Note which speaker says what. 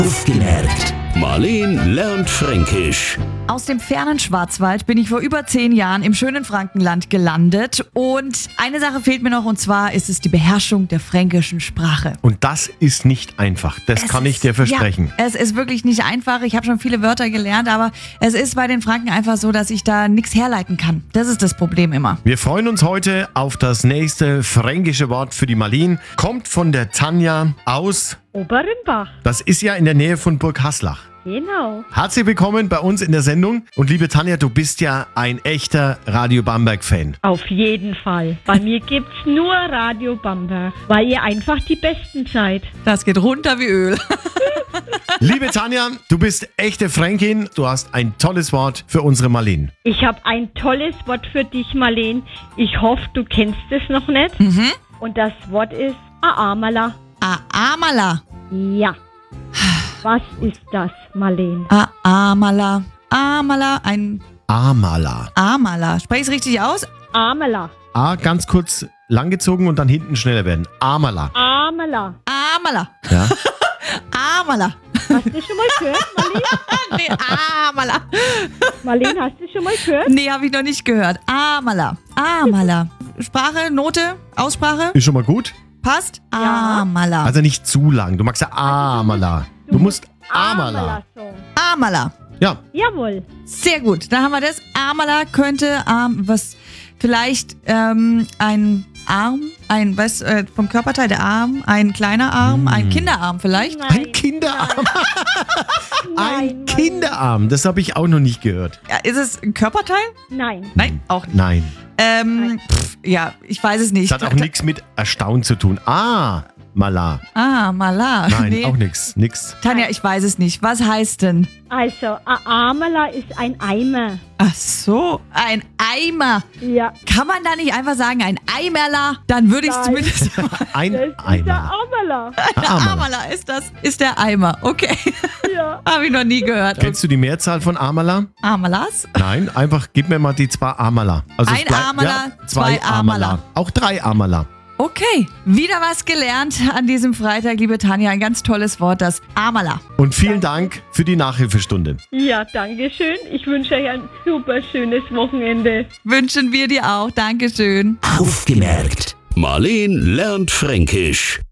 Speaker 1: Aufgemerkt. Marleen lernt Fränkisch.
Speaker 2: Aus dem fernen Schwarzwald bin ich vor über 10 Jahren im schönen Frankenland gelandet und eine Sache fehlt mir noch, und zwar ist es die Beherrschung der fränkischen Sprache.
Speaker 3: Und das ist nicht einfach, das kann ich dir versprechen.
Speaker 2: Ja, es ist wirklich nicht einfach. Ich habe schon viele Wörter gelernt, aber es ist bei den Franken einfach so, dass ich da nichts herleiten kann. Das ist das Problem immer.
Speaker 3: Wir freuen uns heute auf das nächste fränkische Wort für die Marleen. Kommt von der Tanja aus,
Speaker 4: Oberinbach,
Speaker 3: das ist ja in der Nähe von Burg Haslach.
Speaker 4: genau.
Speaker 3: Herzlich willkommen bei uns in der Sendung. Und liebe Tanja, du bist ja ein echter Radio Bamberg-Fan.
Speaker 4: Auf jeden Fall. Bei mir gibt's nur Radio Bamberg, weil ihr einfach die Besten seid.
Speaker 2: Das geht runter wie Öl.
Speaker 3: Liebe Tanja, du bist echte Fränkin. Du hast ein tolles Wort für unsere Marleen.
Speaker 4: Ich habe ein tolles Wort für dich, Marleen. Ich hoffe, du kennst es noch nicht. Und das Wort ist Aamala.
Speaker 2: Aamala.
Speaker 4: Ja. Was ist das, Marleen?
Speaker 2: Aamala. Aamala. Ein
Speaker 3: Amala.
Speaker 2: Aamala. Sprech ich es richtig aus?
Speaker 4: Aamala.
Speaker 3: A ganz kurz langgezogen und dann hinten schneller werden. Amala.
Speaker 4: Aamala.
Speaker 2: Aamala.
Speaker 3: Ja.
Speaker 2: Aamala.
Speaker 4: Hast du schon mal gehört, Marleen?
Speaker 2: Nee, Aamala.
Speaker 4: Marleen, hast du schon mal gehört?
Speaker 2: Nee, habe ich noch nicht gehört. Aamala. Aamala. Sprache, Note, Aussprache?
Speaker 3: Ist schon mal gut.
Speaker 2: Passt?
Speaker 4: Ja.
Speaker 2: Aamala.
Speaker 3: Also nicht zu lang. Du magst ja Amala. Du musst Amala.
Speaker 4: sagen.
Speaker 2: Aamala.
Speaker 3: Ja.
Speaker 4: Jawohl.
Speaker 2: Sehr gut. Da haben wir das. Aamala könnte was vielleicht ein Arm, vom Körperteil der Arm, ein kleiner Arm, ein Kinderarm vielleicht.
Speaker 4: Nein.
Speaker 3: Ein Kinderarm. Ein Kinderarm. Das habe ich auch noch nicht gehört.
Speaker 2: Ja, ist es ein Körperteil?
Speaker 4: Nein.
Speaker 2: Nein, auch nicht.
Speaker 3: Nein.
Speaker 2: Ja, ich weiß es nicht.
Speaker 3: Das hat auch nichts mit Erstaunen zu tun. Mala.
Speaker 2: Aamala.
Speaker 3: Nein,
Speaker 2: Nee.
Speaker 3: auch nichts. Nix.
Speaker 2: Tanja, ich weiß es nicht. Was heißt denn?
Speaker 4: Also, Aamala ist ein Eimer.
Speaker 2: Ach so, ein Eimer.
Speaker 4: Ja.
Speaker 2: Kann man da nicht einfach sagen, ein Eimerler? Dann würde ich es
Speaker 4: Nein.
Speaker 2: zumindest...
Speaker 3: Ein
Speaker 4: Das ist der
Speaker 3: Eimer.
Speaker 4: Aamala.
Speaker 2: Aamala ist der Eimer. Okay.
Speaker 4: Ja.
Speaker 2: Habe ich noch nie gehört.
Speaker 3: Kennst du die Mehrzahl von Amala?
Speaker 2: Amalas?
Speaker 3: Nein, einfach gib mir mal die 2 Amala. Also es
Speaker 2: Ein
Speaker 3: bleibt-
Speaker 2: Amala,
Speaker 3: ja,
Speaker 2: 2 Amala.
Speaker 3: Auch 3 Amala.
Speaker 2: Okay, wieder was gelernt an diesem Freitag, liebe Tanja. Ein ganz tolles Wort, das Amala.
Speaker 3: Und vielen Dank für die Nachhilfestunde.
Speaker 4: Ja, danke schön. Ich wünsche euch ein super schönes Wochenende.
Speaker 2: Wünschen wir dir auch. Dankeschön.
Speaker 1: Aufgemerkt. Marleen lernt Fränkisch.